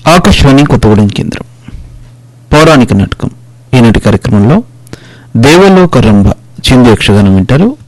ఆకాశవాణి కొత్తగూడెం కేంద్రం పౌరాణిక నాటకం ఈనాటి కార్యక్రమంలో దేవలోక రంభ చిందు యక్షగానం వింటారు.